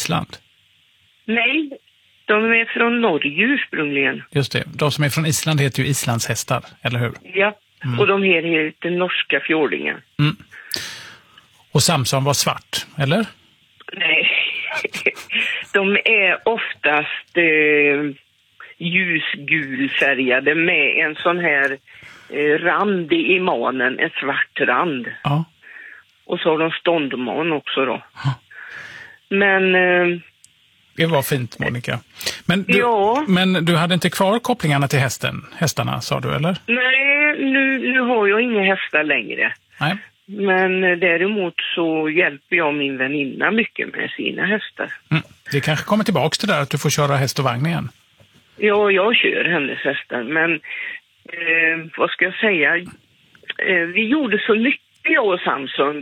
Island? Nej, de är från Norge ursprungligen. Just det, de som är från Island heter ju islandshästar, eller hur? Ja, och de heter norska fjordingar. Mm. Och Samson var svart, eller? Nej, de är oftast ljusgulfärgade med en sån här rand i manen, en svart rand. Ja. Och så har de ståndman också då. Ja. Men... det var fint, Monica. Ja. Men du hade inte kvar kopplingarna till hästarna, sa du, eller? Nej, nu har jag inga hästar längre. Nej. Men däremot så hjälper jag min väninna mycket med sina hästar. Mm. Det kanske kommer tillbaka till det där att du får köra häst och vagn igen. Ja, jag kör hennes hästar. Men vad ska jag säga? Vi gjorde så mycket, jag och Samson.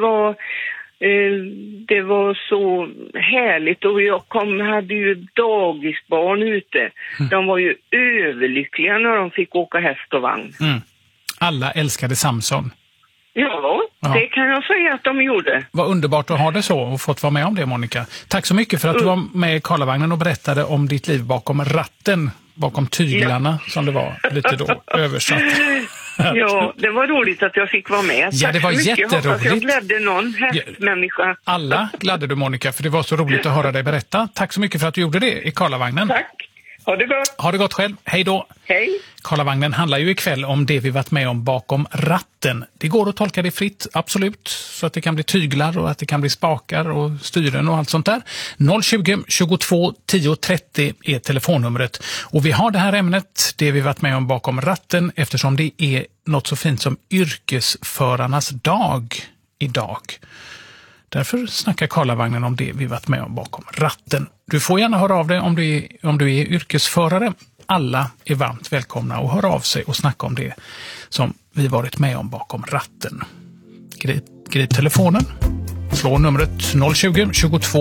Det var så härligt, och jag hade ju dagisbarn ute. De var ju överlyckliga när de fick åka häst och vagn. Mm. Alla älskade Samson. Ja, det kan jag säga att de gjorde. Vad underbart att ha det så och fått vara med om det, Monica. Tack så mycket för att du var med i Karlavagnen och berättade om ditt liv bakom ratten, bakom tyglarna som det var lite då översatt. Ja, det var roligt att jag fick vara med. Ja, det var jätteroligt. Jag hoppas jag glädde någon hästmänniska. Alla gladde du, Monica, för det var så roligt att höra dig berätta. Tack så mycket för att du gjorde det i Karlavagnen. Tack. Ha det gott. Ha det gott själv. Hej då. Hej. Karlavagnen handlar ju ikväll om det vi varit med om bakom ratten. Det går att tolka det fritt, absolut. Så att det kan bli tyglar och att det kan bli spakar och styren och allt sånt där. 020 22 10 30 är telefonnumret. Och vi har det här ämnet, det vi varit med om bakom ratten, eftersom det är något så fint som yrkesförarnas dag idag. Därför snackar Karlavagnen om det vi varit med om bakom ratten. Du får gärna höra av dig om du är yrkesförare. Alla är varmt välkomna att höra av sig och snacka om det som vi varit med om bakom ratten. Grip telefonen. Slå numret 020 22